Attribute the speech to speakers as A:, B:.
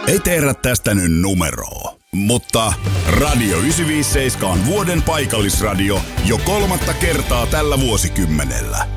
A: ei tehdä tästä nyt numeroa. Mutta Radio 957 on vuoden paikallisradio jo 3. kertaa tällä vuosikymmenellä.